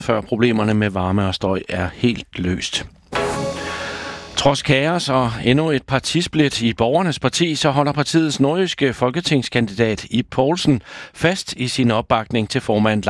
før problemerne med varme og støj er helt løst. Trods kaos og endnu et partisplit i Borgernes Parti, så holder partiets nordjyske folketingskandidat Ib Poulsen fast i sin opbakning til formand